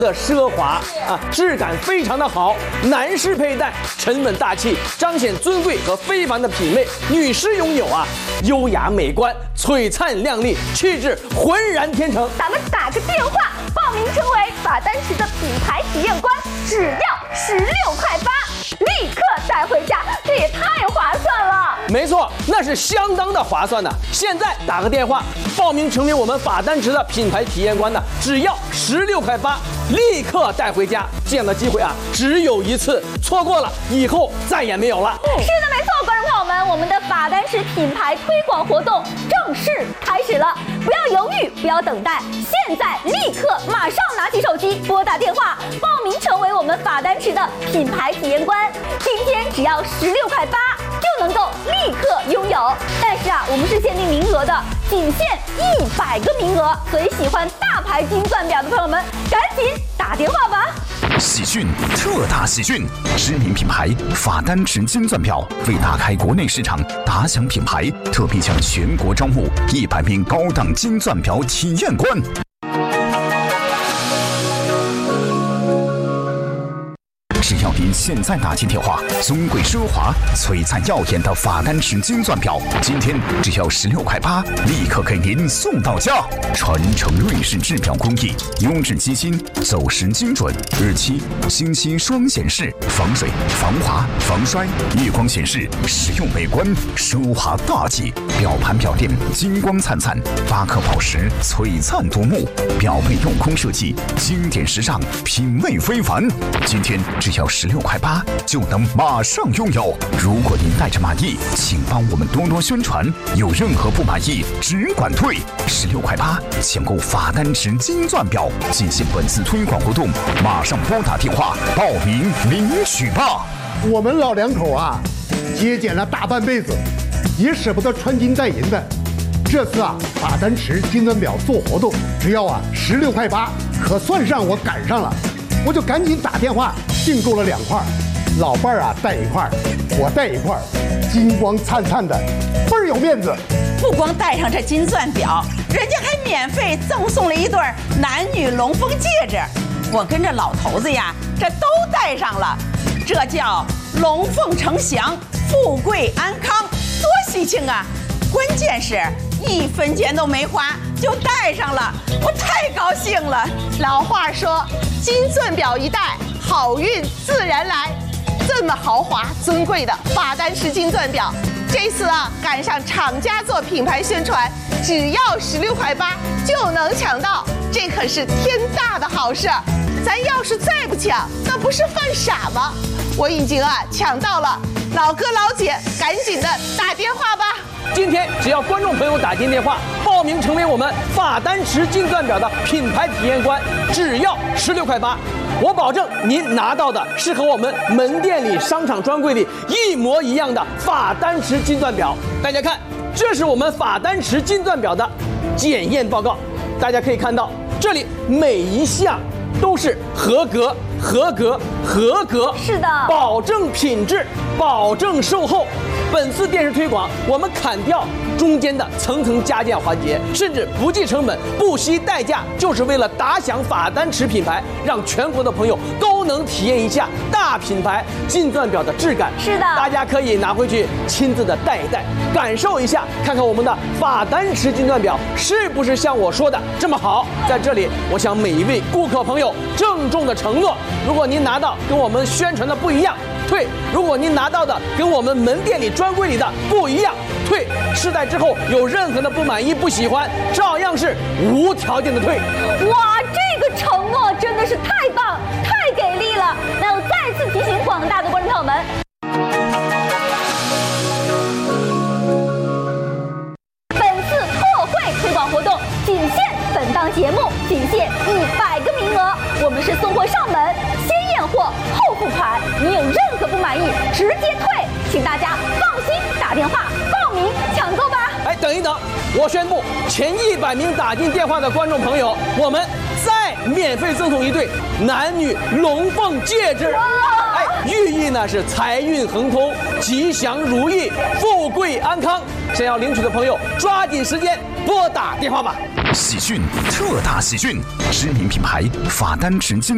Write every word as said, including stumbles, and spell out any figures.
的奢华啊，质感非常的好，男士佩戴沉稳大气，彰显尊贵和非凡的品味；女士拥有啊优雅美观，璀璨亮丽，气质浑然天成。 咱们打个电话报名成为法丹池的品牌体验官，只要十六块八，立刻带回家，这也太划算了。 没错，那是相当的划算的。现在打个电话报名成为我们法丹池的品牌体验官呢，只要十六块八。立刻带回家，这样的机会啊，只有一次，错过了以后再也没有了。 是的，没错，观众朋友们，我们的法丹池品牌推广活动正式开始了，不要犹豫，不要等待，现在立刻马上拿起手机拨打电话，报名成为我们法丹池的品牌体验官。今天只要十六块八就能够立刻拥有，但是啊，我们是限定名额的，仅限一百个名额，所以喜欢大牌金钻表的朋友们，赶紧打电话吧！ 喜讯，特大喜讯！知名品牌法丹池金钻表为打开国内市场，打响品牌，特别向全国招募一百名高档金钻表体验官。只要您现在打进电话，尊贵奢华、璀璨耀眼的法丹池金钻表，今天只要十六块八，立刻给您送到家。传承瑞士制表工艺，优质机芯，走时精准，日期、星期双显示，防水、防滑、防摔，夜光显示，实用美观，奢华大气。表盘表垫金光灿灿，八颗宝石璀璨夺目，表背镂空设计，经典时尚，品味非凡。今天只要十六块八就能马上拥有。如果您带着满意，请帮我们多多宣传。有任何不满意，只管退。十六块八抢购法丹池金钻表，进行本次推广活动，马上拨打电话报名领取吧。 我们老两口啊，节俭了大半辈子，也舍不得穿金戴银的。这次啊，法丹池金钻表做活动，只要啊十六块八，可算上我赶上了。我就赶紧打电话订购了两块，老伴儿啊带一块，我带一块，金光灿灿的，倍儿有面子。 不光戴上这金钻表，人家还免费赠送了一对男女龙凤戒指。我跟着老头子呀，这都戴上了，这叫龙凤呈祥，富贵安康，多喜庆啊！关键是一分钱都没花就戴上了，我太高兴了。 老话说，金钻表一戴，好运自然来。这么豪华尊贵的法丹池金钻表，这次啊赶上厂家做品牌宣传，只要十六块八就能抢到，这可是天大的好事。咱要是再不抢，那不是犯傻吗？我已经啊抢到了，老哥老姐赶紧的打电话吧。 今天只要观众朋友打进电话报名成为我们法丹池金钻表的品牌体验官，只要十六块八，我保证您拿到的是和我们门店里商场专柜里一模一样的法丹池金钻表。大家看，这是我们法丹池金钻表的检验报告，大家可以看到这里每一项都是合格、合格、合格， 是的， 保证品质，保证售后。本次电视推广，我们砍掉中间的层层加价环节，甚至不计成本、不惜代价，就是为了打响法丹池品牌，让全国的朋友都能体验一下大品牌金钻表的质感。 是的， 大家可以拿回去亲自的戴一戴，感受一下，看看我们的法丹池金钻表是不是像我说的这么好。在这里，我向每一位顾客朋友郑重的承诺，如果您拿到跟我们宣传的不一样，退；如果您拿到的跟我们门店里专柜里的不一样，退。试戴之后有任何的不满意、不喜欢，照样是无条件的退。 哇，这个承诺真的是太棒、太给力了！那我再次提醒广大的观众朋友们，本次特惠推广活动仅限本档节目，仅限一百个名额，我们是送货上门，先验货后付款。您有任何不满意，直接退，请大家放心打电话报名抢购吧。 哎，等一等，我宣布，前一百名打进电话的观众朋友，我们再免费赠送一对男女龙凤戒指。哎，寓意呢是财运亨通、吉祥如意、富贵安康。想要领取的朋友，抓紧时间拨打电话吧。 喜讯，特大喜讯！知名品牌法丹池金